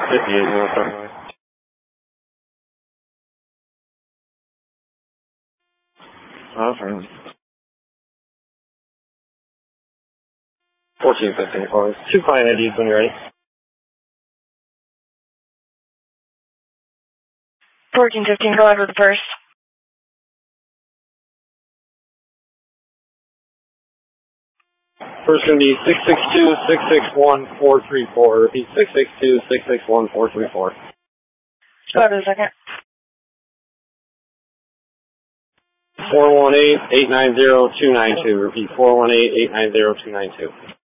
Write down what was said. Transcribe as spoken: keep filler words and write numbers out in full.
fifty-eight, North Runway. Awesome. fourteen fifteen, close. Two client I Ds when you're ready. fourteen fifteen, go ahead with the first. First going to be six six two, six six one, four three four. Repeat, six six two, six six one, four three four. Go ahead with the second. four one eight, eight nine zero, two nine two. Repeat, four one eight, eight nine zero, two nine two.